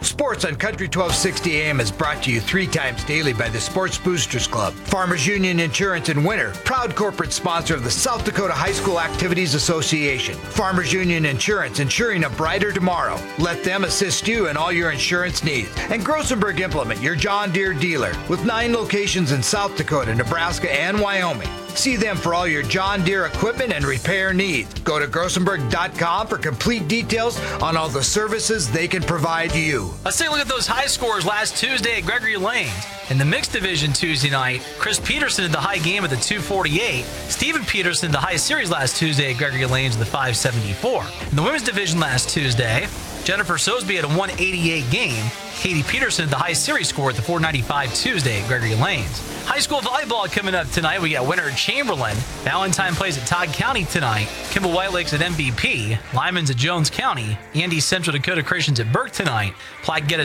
Sports on Country 1260 AM is brought to you 3 times daily by the Sports Boosters Club. Farmers Union Insurance in Winter, proud corporate sponsor of the South Dakota High School Activities Association. Farmers Union Insurance, ensuring a brighter tomorrow. Let them assist you in all your insurance needs. And Grossenberg Implement, your John Deere dealer, with 9 locations in South Dakota, Nebraska, and Wyoming. See them for all your John Deere equipment and repair needs. Go to grossenberg.com for complete details on all the services they can provide you. Let's take a look at those high scores last Tuesday at Gregory Lanes. In the mixed division Tuesday night, Chris Peterson had the high game at the 248. Stephen Peterson the high series last Tuesday at Gregory Lanes at the 574. In the women's division last Tuesday, Jennifer Sosby had a 188 game. Katie Peterson had the high series score at the 495 Tuesday at Gregory Lanes. High school volleyball coming up tonight. We got winner Chamberlain. Valentine plays at Todd County tonight. Kimball White Lakes at MVP. Lyman's at Jones County. Andy Central Dakota Christian's at Burke tonight. Plaquemine